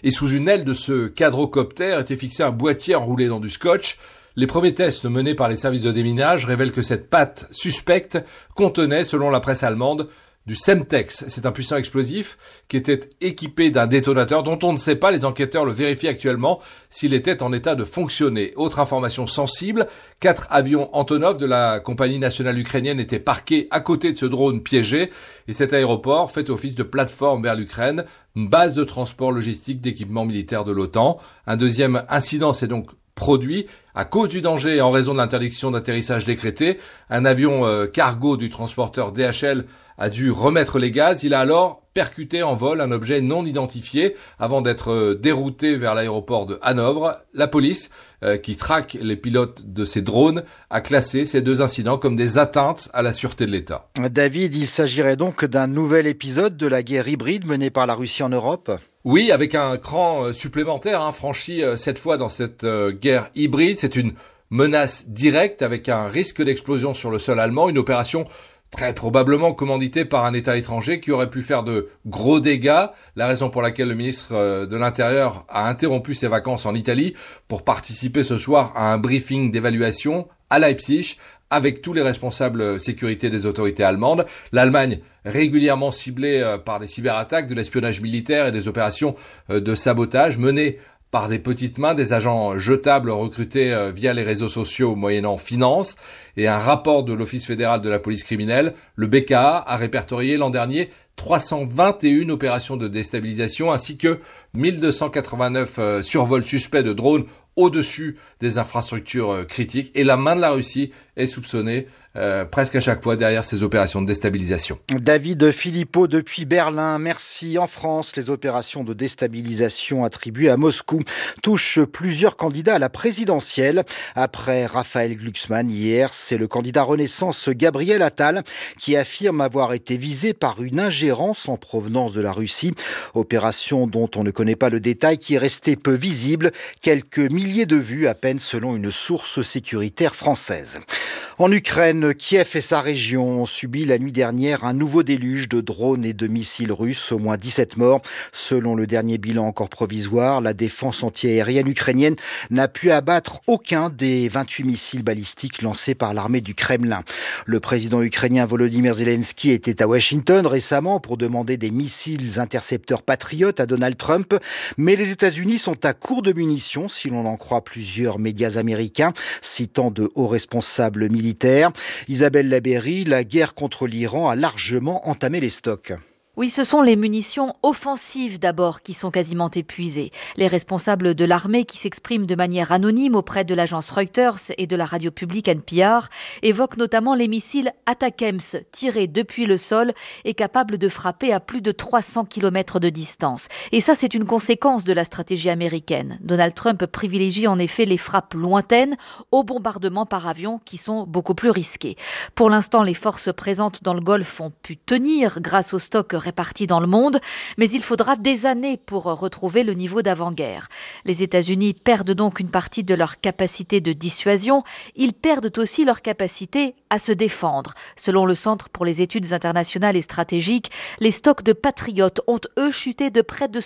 Et sous une aile de ce quadrocoptère était fixé un boîtier enroulé dans du scotch. Les premiers tests menés par les services de déminage révèlent que cette pâte suspecte contenait, selon la presse allemande, du Semtex. C'est un puissant explosif qui était équipé d'un détonateur dont on ne sait pas, les enquêteurs le vérifient actuellement, s'il était en état de fonctionner. Autre information sensible, 4 avions Antonov de la compagnie nationale ukrainienne étaient parqués à côté de ce drone piégé et cet aéroport fait office de plateforme vers l'Ukraine, une base de transport logistique d'équipements militaires de l'OTAN. Un deuxième incident s'est donc produit à cause du danger et en raison de l'interdiction d'atterrissage décrétée. Un avion cargo du transporteur DHL a dû remettre les gaz. Il a alors percuté en vol un objet non identifié avant d'être dérouté vers l'aéroport de Hanovre. La police, qui traque les pilotes de ces drones, a classé ces 2 incidents comme des atteintes à la sûreté de l'État. David, il s'agirait donc d'un nouvel épisode de la guerre hybride menée par la Russie en Europe ? Oui, avec un cran supplémentaire franchi cette fois dans cette guerre hybride. C'est une menace directe avec un risque d'explosion sur le sol allemand, une opération très probablement commandité par un État étranger qui aurait pu faire de gros dégâts. La raison pour laquelle le ministre de l'Intérieur a interrompu ses vacances en Italie pour participer ce soir à un briefing d'évaluation à Leipzig avec tous les responsables sécurité des autorités allemandes. L'Allemagne, régulièrement ciblée par des cyberattaques, de l'espionnage militaire et des opérations de sabotage menées par des petites mains, des agents jetables recrutés via les réseaux sociaux moyennant finance. Et un rapport de l'Office fédéral de la police criminelle, le BKA, a répertorié l'an dernier 321 opérations de déstabilisation ainsi que 1289 survols suspects de drones au-dessus des infrastructures critiques. Et la main de la Russie est soupçonnée presque à chaque fois derrière ces opérations de déstabilisation. David Philippot depuis Berlin, merci. En France, les opérations de déstabilisation attribuées à Moscou touchent plusieurs candidats à la présidentielle. Après Raphaël Glucksmann hier, c'est le candidat Renaissance Gabriel Attal qui affirme avoir été visé par une ingérence en provenance de la Russie. Opération dont on ne connaît pas le détail, qui est restée peu visible. Quelques milliers de vues à peine selon une source sécuritaire française. En Ukraine, Kiev et sa région ont subi la nuit dernière un nouveau déluge de drones et de missiles russes, au moins 17 morts. Selon le dernier bilan encore provisoire, la défense antiaérienne ukrainienne n'a pu abattre aucun des 28 missiles balistiques lancés par l'armée du Kremlin. Le président ukrainien Volodymyr Zelensky était à Washington récemment pour demander des missiles intercepteurs patriotes à Donald Trump, mais les États-Unis sont à court de munitions, si l'on en croit plusieurs médias américains, citant de hauts responsables militaires. Isabelle Labeyrie, la guerre contre l'Iran a largement entamé les stocks. Oui, ce sont les munitions offensives d'abord qui sont quasiment épuisées. Les responsables de l'armée qui s'expriment de manière anonyme auprès de l'agence Reuters et de la radio publique NPR évoquent notamment les missiles Atacms tirés depuis le sol et capables de frapper à plus de 300 km de distance. Et ça, c'est une conséquence de la stratégie américaine. Donald Trump privilégie en effet les frappes lointaines aux bombardements par avion qui sont beaucoup plus risqués. Pour l'instant, les forces présentes dans le Golfe ont pu tenir grâce aux stocks répartis dans le monde, mais il faudra des années pour retrouver le niveau d'avant-guerre. Les États-Unis perdent donc une partie de leur capacité de dissuasion. Ils perdent aussi leur capacité à se défendre. Selon le Centre pour les études internationales et stratégiques, les stocks de patriotes ont, eux, chuté de près de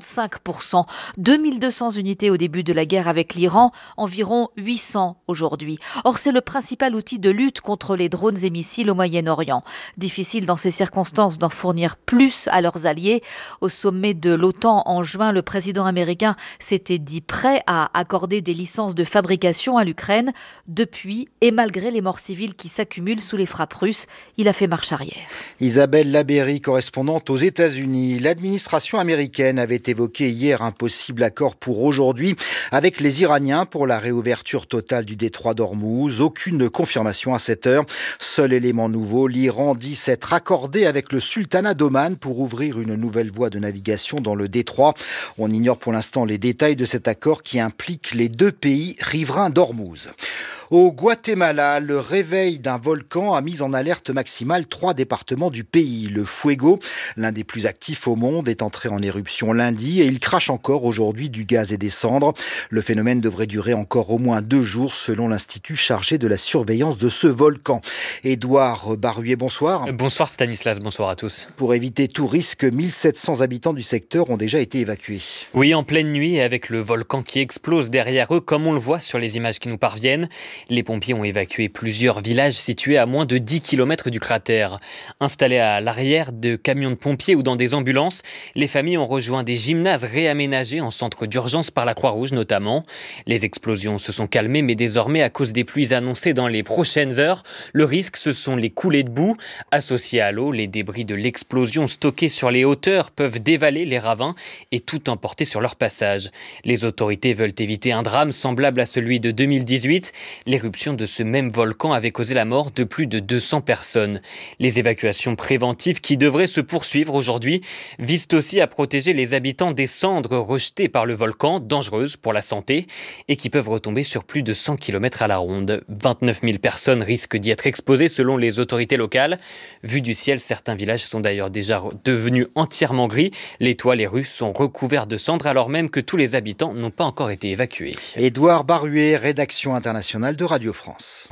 65%. 2200 unités au début de la guerre avec l'Iran, environ 800 aujourd'hui. Or, c'est le principal outil de lutte contre les drones et missiles au Moyen-Orient. Difficile dans ces circonstances d'en fournir plus à leurs alliés. Au sommet de l'OTAN en juin, le président américain s'était dit prêt à accorder des licences de fabrication à l'Ukraine. Depuis, et malgré les morts civiles qui s'accumulent sous les frappes russes, il a fait marche arrière. Isabelle Labeyrie, correspondante aux États-Unis. L'administration américaine avait évoqué hier un possible accord pour aujourd'hui avec les Iraniens pour la réouverture totale du détroit d'Ormuz. Aucune confirmation à cette heure. Seul élément nouveau, l'Iran dit s'être accordé avec le sultanat d'Oman pour ouvrir une nouvelle voie de navigation dans le détroit. On ignore pour l'instant les détails de cet accord qui implique les deux pays riverains d'Ormuz. Au Guatemala, le réveil d'un volcan a mis en alerte maximale 3 départements du pays. Le Fuego, l'un des plus actifs au monde, est entré en éruption lundi et il crache encore aujourd'hui du gaz et des cendres. Le phénomène devrait durer encore au moins 2 jours selon l'institut chargé de la surveillance de ce volcan. Édouard Baruet, bonsoir. Bonsoir Stanislas, bonsoir à tous. Pour éviter tout risque, 1700 habitants du secteur ont déjà été évacués. Oui, en pleine nuit et avec le volcan qui explose derrière eux, comme on le voit sur les images qui nous parviennent. Les pompiers ont évacué plusieurs villages situés à moins de 10 km du cratère. Installés à l'arrière de camions de pompiers ou dans des ambulances, les familles ont rejoint des gymnases réaménagés en centre d'urgence par la Croix-Rouge notamment. Les explosions se sont calmées, mais désormais, à cause des pluies annoncées dans les prochaines heures, le risque, ce sont les coulées de boue. Associés à l'eau, les débris de l'explosion stockés sur les hauteurs peuvent dévaler les ravins et tout emporter sur leur passage. Les autorités veulent éviter un drame semblable à celui de 2018. L'éruption de ce même volcan avait causé la mort de plus de 200 personnes. Les évacuations préventives qui devraient se poursuivre aujourd'hui visent aussi à protéger les habitants des cendres rejetées par le volcan, dangereuses pour la santé, et qui peuvent retomber sur plus de 100 km à la ronde. 29 000 personnes risquent d'y être exposées selon les autorités locales. Vu du ciel, certains villages sont d'ailleurs déjà devenus entièrement gris. Les toits, les rues sont recouverts de cendres alors même que tous les habitants n'ont pas encore été évacués. Édouard Baruet, rédaction internationale de Radio France.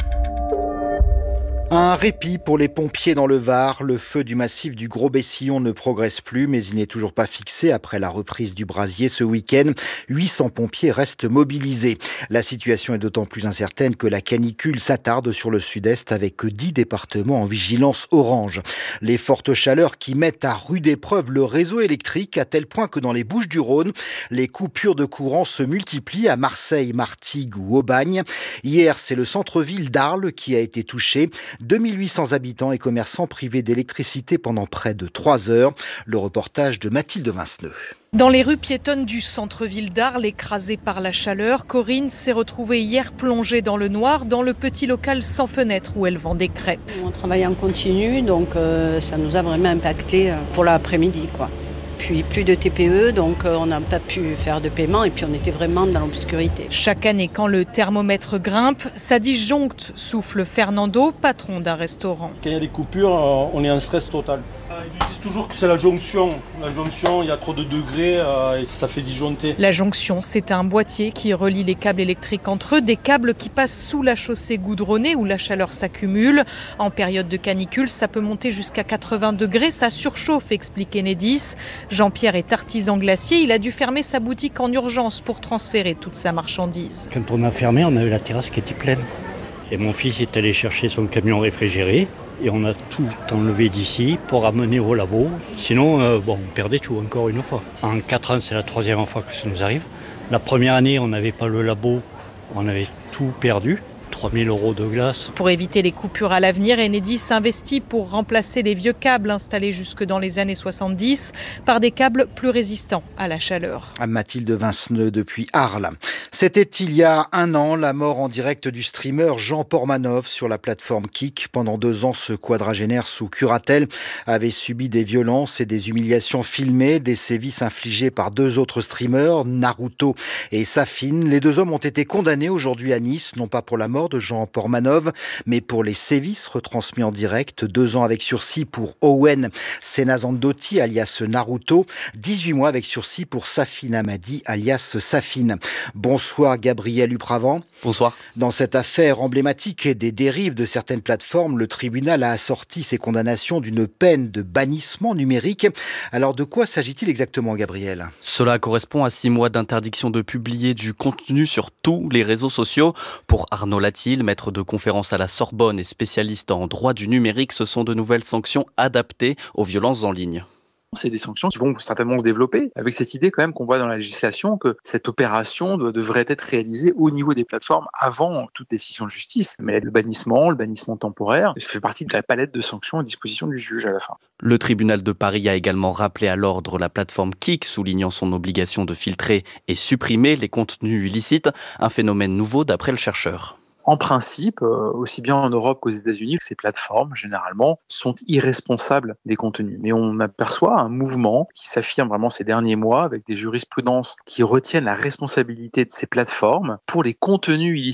Un répit pour les pompiers dans le Var. Le feu du massif du Gros-Bessillon ne progresse plus, mais il n'est toujours pas fixé après la reprise du brasier ce week-end. 800 pompiers restent mobilisés. La situation est d'autant plus incertaine que la canicule s'attarde sur le sud-est avec 10 départements en vigilance orange. Les fortes chaleurs qui mettent à rude épreuve le réseau électrique à tel point que dans les Bouches-du-Rhône, les coupures de courant se multiplient à Marseille, Martigues ou Aubagne. Hier, c'est le centre-ville d'Arles qui a été touché. 2800 habitants et commerçants privés d'électricité pendant près de 3 heures. Le reportage de Mathilde Vinceneux. Dans les rues piétonnes du centre-ville d'Arles, écrasées par la chaleur, Corinne s'est retrouvée hier plongée dans le noir dans le petit local sans fenêtre où elle vend des crêpes. On travaille en continu, donc ça nous a vraiment impacté pour l'après-midi, quoi. Puis plus de TPE, donc on n'a pas pu faire de paiement et puis on était vraiment dans l'obscurité. Chaque année, quand le thermomètre grimpe, ça disjoncte, souffle Fernando, patron d'un restaurant. Quand il y a des coupures, on est en stress total. Ils disent toujours que c'est la jonction. La jonction, il y a trop de degrés et ça fait disjoncter. La jonction, c'est un boîtier qui relie les câbles électriques entre eux, des câbles qui passent sous la chaussée goudronnée où la chaleur s'accumule. En période de canicule, ça peut monter jusqu'à 80 degrés, ça surchauffe, explique Enedis. Jean-Pierre est artisan glacier, il a dû fermer sa boutique en urgence pour transférer toute sa marchandise. Quand on a fermé, on avait la terrasse qui était pleine. Et mon fils est allé chercher son camion réfrigéré. Et on a tout enlevé d'ici pour amener au labo. Sinon, on perdait tout encore une fois. En 4 ans, c'est la 3e fois que ça nous arrive. La première année, on n'avait pas le labo, on avait tout perdu. 3 000 € de glace. Pour éviter les coupures à l'avenir, Enedis investit pour remplacer les vieux câbles installés jusque dans les années 70 par des câbles plus résistants à la chaleur. Mathilde Vinceneux depuis Arles. C'était il y a 1 an la mort en direct du streamer Jean Pormanov sur la plateforme Kik. Pendant 2 ans, ce quadragénaire sous curatelle avait subi des violences et des humiliations filmées, des sévices infligés par 2 autres streamers, Naruto et Safine. Les 2 hommes ont été condamnés aujourd'hui à Nice, non pas pour la mort de Jean Pormanov, mais pour les sévices retransmis en direct. 2 ans avec sursis pour Owen Senazandotti, alias Naruto. 18 mois avec sursis pour Safine Hamadi, alias Safine. Bonsoir Gabriel Upravant. Bonsoir. Dans cette affaire emblématique des dérives de certaines plateformes, le tribunal a assorti ses condamnations d'une peine de bannissement numérique. Alors de quoi s'agit-il exactement, Gabriel ? Cela correspond à 6 mois d'interdiction de publier du contenu sur tous les réseaux sociaux. Pour Arnaud Latil, maître de conférence à la Sorbonne et spécialiste en droit du numérique, ce sont de nouvelles sanctions adaptées aux violences en ligne. C'est des sanctions qui vont certainement se développer, avec cette idée quand même qu'on voit dans la législation que cette opération devrait être réalisée au niveau des plateformes avant toute décision de justice. Mais le bannissement temporaire, ça fait partie de la palette de sanctions à disposition du juge à la fin. Le tribunal de Paris a également rappelé à l'ordre la plateforme Kik, soulignant son obligation de filtrer et supprimer les contenus illicites, un phénomène nouveau d'après le chercheur. En principe, aussi bien en Europe qu'aux États-Unis, ces plateformes, généralement, sont irresponsables des contenus. Mais on aperçoit un mouvement qui s'affirme vraiment ces derniers mois avec des jurisprudences qui retiennent la responsabilité de ces plateformes pour les contenus illicites.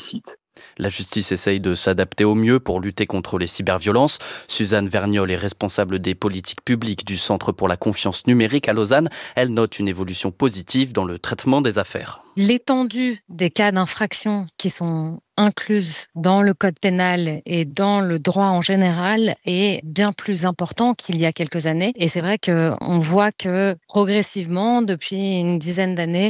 La justice essaye de s'adapter au mieux pour lutter contre les cyberviolences. Suzanne Vergnol est responsable des politiques publiques du Centre pour la confiance numérique à Lausanne. Elle note une évolution positive dans le traitement des affaires. L'étendue des cas d'infraction qui sont incluses dans le code pénal et dans le droit en général est bien plus important qu'il y a quelques années. Et c'est vrai qu'on voit que progressivement, depuis une dizaine d'années,